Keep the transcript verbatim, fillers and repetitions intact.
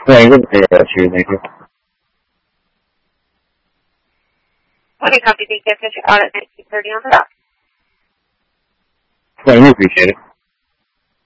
Thank you. Thank you. Okay, copy. Thank you. Out at nineteen thirty on the dot. Thank you. Appreciate it.